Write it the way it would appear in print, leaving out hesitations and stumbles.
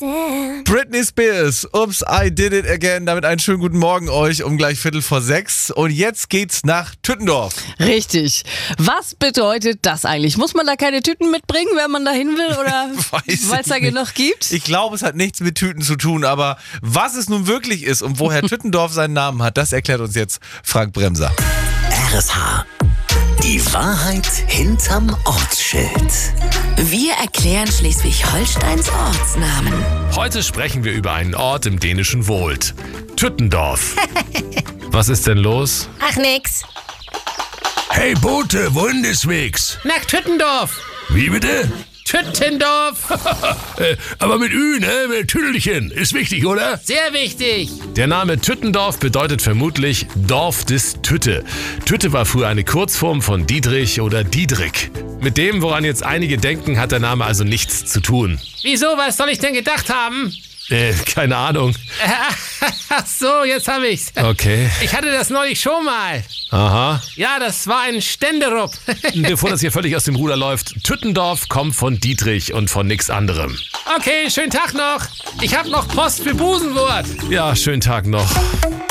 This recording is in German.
Britney Spears, Oops, I Did It Again. Damit einen schönen guten Morgen euch um gleich 5:45. Und jetzt geht's nach Tüttendorf. Richtig. Was bedeutet das eigentlich? Muss man da keine Tüten mitbringen, wenn man da hin will? Oder weil es da genug gibt? Ich glaube, es hat nichts mit Tüten zu tun. Aber was es nun wirklich ist und woher Tüttendorf seinen Namen hat, das erklärt uns jetzt Frank Bremser. RSH. Die Wahrheit hinterm Ortsschild. Wir erklären Schleswig-Holsteins Ortsnamen. Heute sprechen wir über einen Ort im dänischen Wohld. Tüttendorf. Was ist denn los? Ach nix. Hey Bote, wohin des Wegs? Nach Tüttendorf. Wie bitte? Tüttendorf. Aber mit Ü, ne? Mit Tüdelchen. Ist wichtig, oder? Sehr wichtig. Der Name Tüttendorf bedeutet vermutlich Dorf des Tütte. Tütte war früher eine Kurzform von Dietrich oder Diedrik. Mit dem, woran jetzt einige denken, hat der Name also nichts zu tun. Wieso, was soll ich denn gedacht haben? Keine Ahnung. Ach so, jetzt hab ich's. Okay. Ich hatte das neulich schon mal. Aha. Ja, das war ein Ständerup. Bevor das hier völlig aus dem Ruder läuft, Tüttendorf kommt von Dietrich und von nix anderem. Okay, schönen Tag noch. Ich hab noch Post für Busenwurt. Ja, schönen Tag noch.